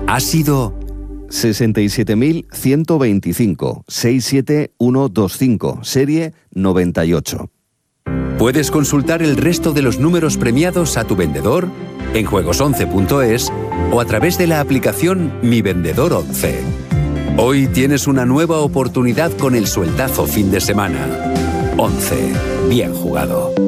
ha sido 67.125, 67125, serie 98. Puedes consultar el resto de los números premiados a tu vendedor en juegos11.es o a través de la aplicación Mi Vendedor 11. Hoy tienes una nueva oportunidad con el sueldazo fin de semana. 11. Bien jugado.